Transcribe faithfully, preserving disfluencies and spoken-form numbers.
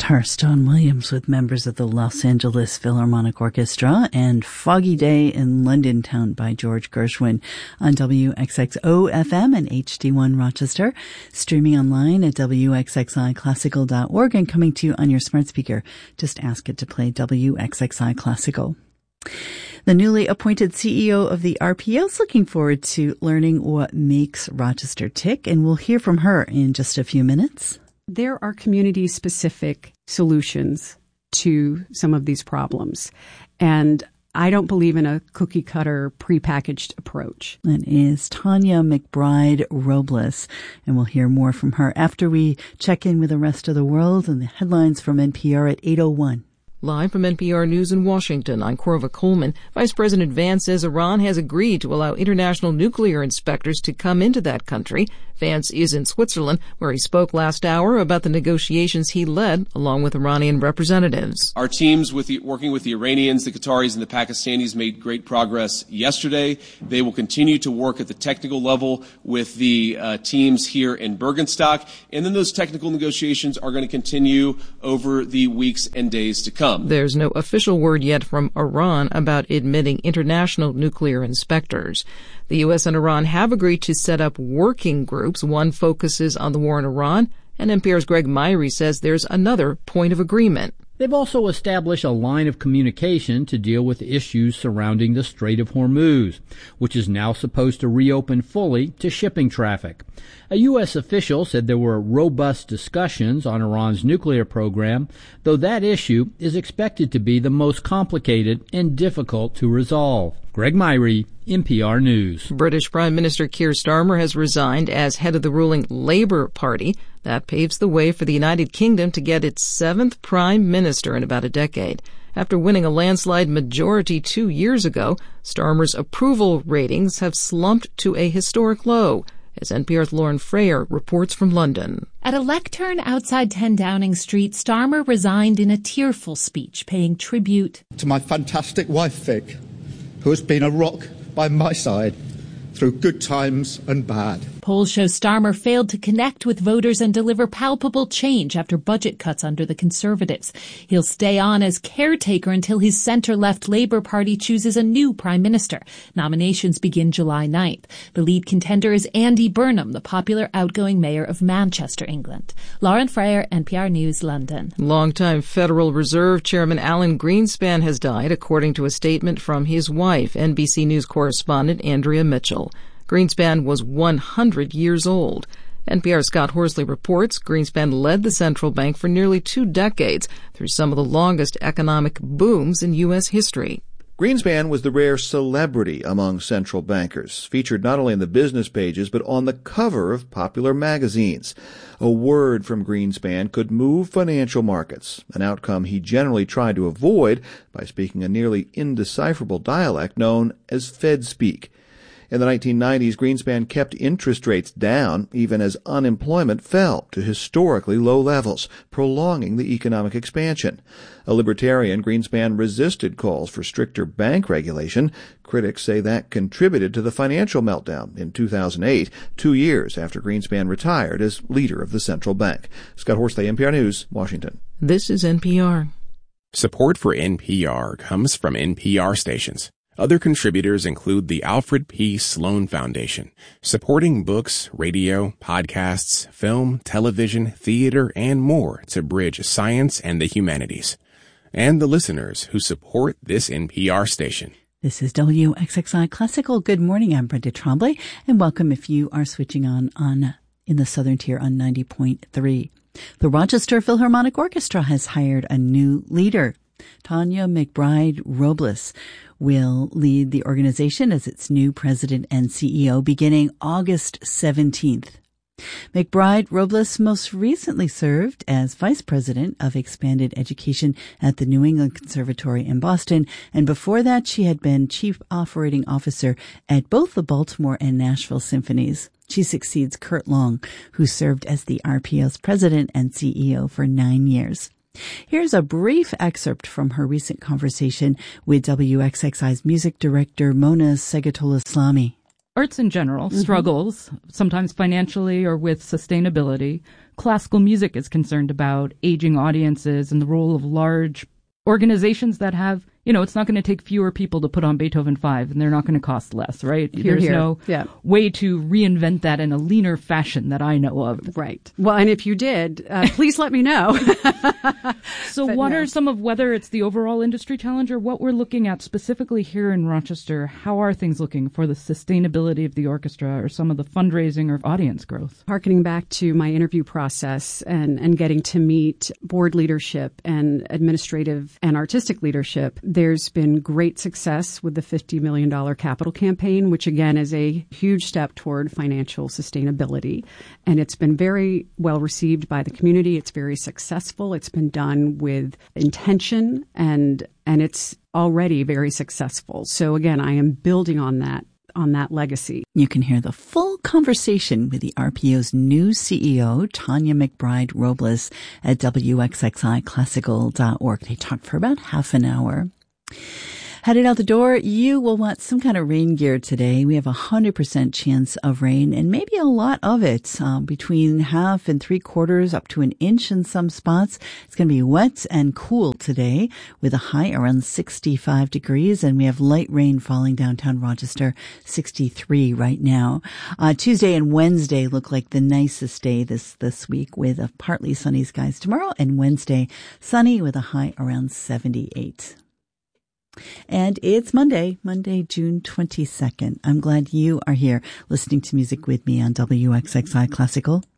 guitarist Don Williams with members of the Los Angeles Philharmonic Orchestra and Foggy Day in London Town by George Gershwin on W X X O F M and H D one Rochester, streaming online at W X X I classical dot org and coming to you on your smart speaker. Just ask it to play W X X I Classical. The newly appointed C E O of the R P O is looking forward to learning what makes Rochester tick, and we'll hear from her in just a few minutes. There are community-specific solutions to some of these problems, and I don't believe in a cookie-cutter, prepackaged approach. That is Tanya McBride Robles, and we'll hear more from her after we check in with the rest of the world and the headlines from N P R at eight oh one. Live from N P R News in Washington, I'm Corva Coleman. Vice President Vance says Iran has agreed to allow international nuclear inspectors to come into that country. Vance is in Switzerland, where he spoke last hour about the negotiations he led along with Iranian representatives. Our teams with the, working with the Iranians, the Qataris, and the Pakistanis made great progress yesterday. They will continue to work at the technical level with the uh, teams here in Bergenstock, and then those technical negotiations are going to continue over the weeks and days to come. There's no official word yet from Iran about admitting international nuclear inspectors. The U S and Iran have agreed to set up working groups. One focuses on the war in Iran, and N P R's Greg Myrie says there's another point of agreement. They've also established a line of communication to deal with issues surrounding the Strait of Hormuz, which is now supposed to reopen fully to shipping traffic. A U S official said there were robust discussions on Iran's nuclear program, though that issue is expected to be the most complicated and difficult to resolve. Greg Myrie, N P R News. British Prime Minister Keir Starmer has resigned as head of the ruling Labour Party. That paves the way for the United Kingdom to get its seventh Prime Minister in about a decade. After winning a landslide majority two years ago, Starmer's approval ratings have slumped to a historic low, as N P R's Lauren Frayer reports from London. At a lectern outside ten Downing Street, Starmer resigned in a tearful speech, paying tribute to my fantastic wife, Vic, who has been a rock by my side through good times and bad. Polls show Starmer failed to connect with voters and deliver palpable change after budget cuts under the Conservatives. He'll stay on as caretaker until his centre-left Labour Party chooses a new Prime Minister. Nominations begin July ninth. The lead contender is Andy Burnham, the popular outgoing mayor of Manchester, England. Lauren Frayer, N P R News, London. Longtime Federal Reserve Chairman Alan Greenspan has died, according to a statement from his wife, N B C News correspondent Andrea Mitchell. Greenspan was one hundred years old. N P R's Scott Horsley reports Greenspan led the central bank for nearly two decades through some of the longest economic booms in U S history. Greenspan was the rare celebrity among central bankers, featured not only in the business pages but on the cover of popular magazines. A word from Greenspan could move financial markets, an outcome he generally tried to avoid by speaking a nearly indecipherable dialect known as Fed speak. In the nineteen nineties, Greenspan kept interest rates down even as unemployment fell to historically low levels, prolonging the economic expansion. A libertarian, Greenspan resisted calls for stricter bank regulation. Critics say that contributed to the financial meltdown in two thousand eight, two years after Greenspan retired as leader of the central bank. Scott Horsley, N P R News, Washington. This is N P R. Support for N P R comes from N P R stations. Other contributors include the Alfred P. Sloan Foundation, supporting books, radio, podcasts, film, television, theater, and more to bridge science and the humanities. And the listeners who support this N P R station. This is W X X I Classical. Good morning, I'm Brenda Tremblay, and welcome if you are switching on on in the Southern Tier on ninety point three. The Rochester Philharmonic Orchestra has hired a new leader. Tanya McBride Robles will lead the organization as its new president and C E O beginning August seventeenth. McBride Robles most recently served as vice president of expanded education at the New England Conservatory in Boston, and before that she had been chief operating officer at both the Baltimore and Nashville Symphonies. She succeeds Kurt Long, who served as the R P O's president and C E O for nine years. Here's a brief excerpt from her recent conversation with W X X I's music director Mona Segatola-Slami. arts in general mm-hmm. struggles, sometimes financially or with sustainability. Classical music is concerned about aging audiences and the role of large organizations that have, you know, it's not going to take fewer people to put on Beethoven five, and they're not going to cost less, right? Here, There's here. no yeah. way to reinvent that in a leaner fashion that I know of. Right. Well, and if you did, uh, please let me know. So but what no. are some of, whether it's the overall industry challenge or what we're looking at specifically here in Rochester, how are things looking for the sustainability of the orchestra or some of the fundraising or audience growth? Harkening back to my interview process and, and getting to meet board leadership and administrative and artistic leadership, there's been great success with the fifty million dollars capital campaign, which again is a huge step toward financial sustainability. And it's been very well received by the community. It's very successful. It's been done with intention, and and it's already very successful. So again, I am building on that on that legacy. You can hear the full conversation with the R P O's new C E O, Tanya McBride Robles, at W X X I classical dot org. They talked for about half an hour. Headed out the door, you will want some kind of rain gear today. We have a one hundred percent chance of rain, and maybe a lot of it, um, between half and three quarters up to an inch in some spots. It's going to be wet and cool today with a high around sixty-five degrees, and we have light rain falling downtown Rochester, sixty-three right now. Uh, Tuesday and Wednesday look like the nicest day this, this week with a partly sunny skies tomorrow, and Wednesday sunny with a high around seventy-eight. And it's Monday, Monday, June twenty-second. I'm glad you are here listening to music with me on W X X I Classical.